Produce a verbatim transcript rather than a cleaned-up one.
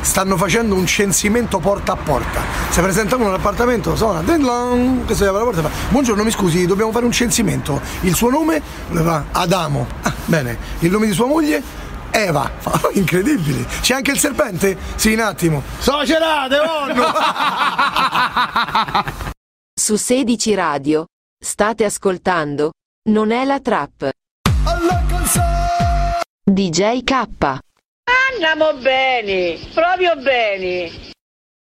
stanno facendo un censimento porta a porta. Si presentano in un appartamento, suona, ding dong, che si apre la porta e fa: buongiorno, mi scusi, dobbiamo fare un censimento. Il suo nome? Lui fa: Adamo. Ah, bene. Il nome di sua moglie? Eva. Oh, incredibile. C'è anche il serpente? Sì, un attimo. Socerate, vonno! Su sedici Radio state ascoltando Non è la trap. D J K. Andiamo bene, proprio bene.